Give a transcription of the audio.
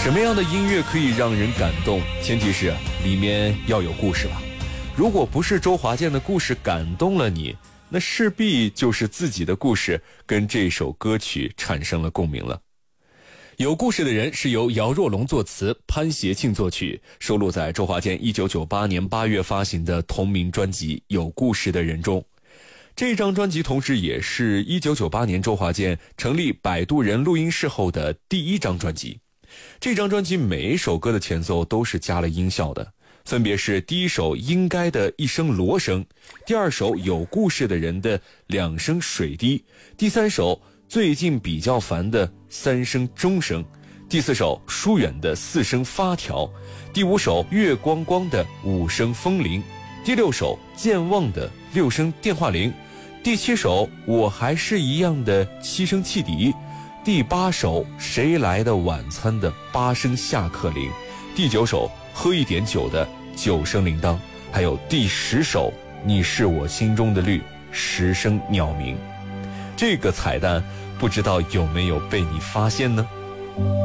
什么样的音乐可以让人感动？前提是里面要有故事吧。如果不是周华健的故事感动了你，那势必就是自己的故事跟这首歌曲产生了共鸣了。有故事的人是由姚若龙作词，潘协庆作曲，收录在周华健1998年8月发行的同名专辑《有故事的人》中。这张专辑同时也是1998年周华健成立摆渡人录音室后的第一张专辑。这张专辑每一首歌的前奏都是加了音效的，分别是第一首应该的一声锣声，第二首有故事的人的2声水滴，第三首最近比较烦的3声钟声，第四首疏远的4声发条，第五首月光光的5声风铃，第六首健忘的6声电话铃，第7首我还是一样的7声汽笛，第8首谁来的晚餐的8声下课铃，第9首喝一点酒的9声铃铛，还有第10首你是我心中的绿10声鸟鸣。这个彩蛋不知道有没有被你发现呢？